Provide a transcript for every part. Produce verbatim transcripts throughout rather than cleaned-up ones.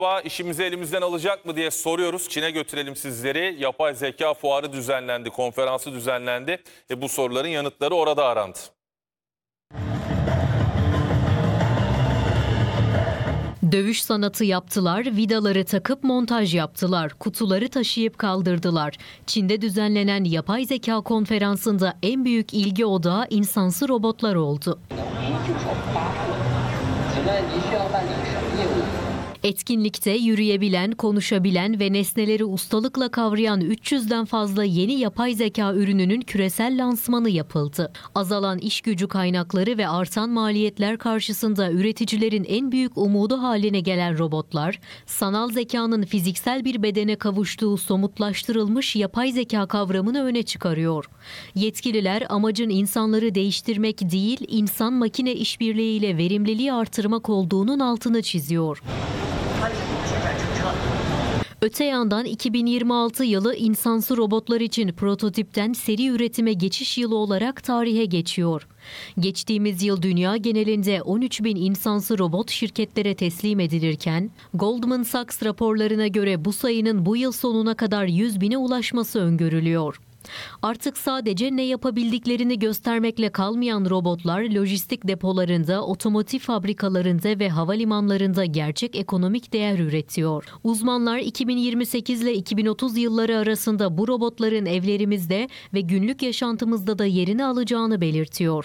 Acaba işimizi elimizden alacak mı diye soruyoruz. Çin'e götürelim sizleri. Yapay zeka fuarı düzenlendi, konferansı düzenlendi. E bu soruların yanıtları orada arandı. Dövüş sanatı yaptılar, vidaları takıp montaj yaptılar, kutuları taşıyıp kaldırdılar. Çin'de düzenlenen yapay zeka konferansında en büyük ilgi odağı insansı robotlar oldu. Etkinlikte yürüyebilen, konuşabilen ve nesneleri ustalıkla kavrayan üç yüzden fazla yeni yapay zeka ürününün küresel lansmanı yapıldı. Azalan iş gücü kaynakları ve artan maliyetler karşısında üreticilerin en büyük umudu haline gelen robotlar, sanal zekanın fiziksel bir bedene kavuştuğu somutlaştırılmış yapay zeka kavramını öne çıkarıyor. Yetkililer amacın insanları değiştirmek değil, insan-makine işbirliğiyle verimliliği artırmak olduğunun altını çiziyor. Öte yandan iki bin yirmi altı yılı insansı robotlar için prototipten seri üretime geçiş yılı olarak tarihe geçiyor. Geçtiğimiz yıl dünya genelinde on üç bin insansı robot şirketlere teslim edilirken, Goldman Sachs raporlarına göre bu sayının bu yıl sonuna kadar yüz bine ulaşması öngörülüyor. Artık sadece ne yapabildiklerini göstermekle kalmayan robotlar lojistik depolarında, otomotiv fabrikalarında ve havalimanlarında gerçek ekonomik değer üretiyor. Uzmanlar iki bin yirmi sekiz ile iki bin otuz yılları arasında bu robotların evlerimizde ve günlük yaşantımızda da yerini alacağını belirtiyor.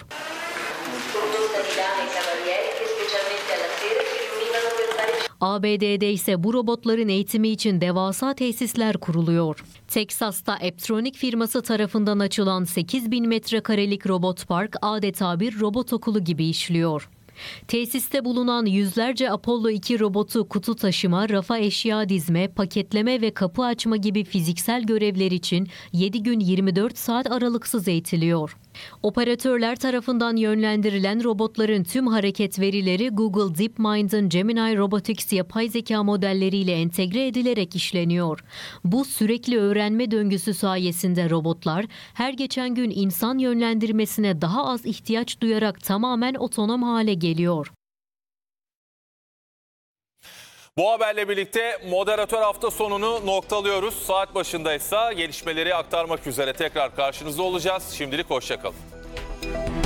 A B D'de ise bu robotların eğitimi için devasa tesisler kuruluyor. Teksas'ta Apptronik firması tarafından açılan sekiz bin metrekarelik robot park adeta bir robot okulu gibi işliyor. Tesiste bulunan yüzlerce Apollo iki robotu kutu taşıma, rafa eşya dizme, paketleme ve kapı açma gibi fiziksel görevler için yedi gün yirmi dört saat aralıksız eğitiliyor. Operatörler tarafından yönlendirilen robotların tüm hareket verileri Google DeepMind'ın Gemini Robotics yapay zeka modelleriyle entegre edilerek işleniyor. Bu sürekli öğrenme döngüsü sayesinde robotlar her geçen gün insan yönlendirmesine daha az ihtiyaç duyarak tamamen otonom hale geliyor. Bu haberle birlikte moderatör hafta sonunu noktalıyoruz. Saat başındaysa gelişmeleri aktarmak üzere tekrar karşınızda olacağız. Şimdilik hoşça kalın.